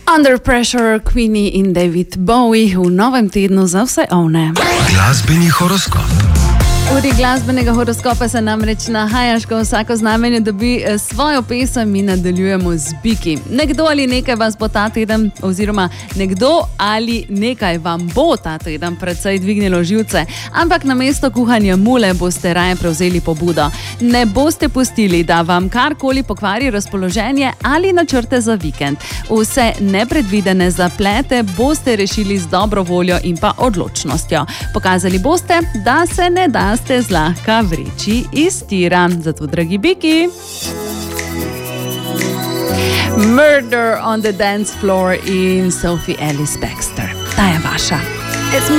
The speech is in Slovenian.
Under Pressure, Queenie in David Bowie v novem tednu za vse ovne. Glasbeni horoskop. Uri glasbenega horoskopa se namreč nahajaš, ko vsako znamenje dobi svojo pesem in nadaljujemo z biki. Nekdo ali nekaj vas bo ta teden, oziroma nekdo ali nekaj vam bo ta teden predvsej dvignilo živce, ampak namesto kuhanja mule boste raje prevzeli pobudo. Ne boste pustili, da vam karkoli pokvari razpoloženje ali načrte za vikend. Vse nepredvidene zaplete boste rešili z dobro voljo in pa odločnostjo. Pokazali boste, da se ne da ste zlahka vreči iz tira. Zato, dragi biki, Murder on the Dance Floor in Sophie Ellis-Bextor. Ta je vaša.